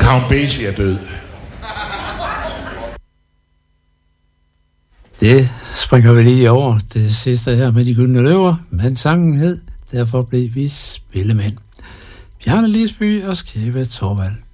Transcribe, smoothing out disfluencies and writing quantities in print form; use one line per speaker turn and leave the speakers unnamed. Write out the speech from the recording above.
Count Basie er død.
Det springer vi lige over det sidste her med de gyldne løver, men sangen hed Derfor blev vi spillemænd. Bjarne Lisby og Skæve Torvald.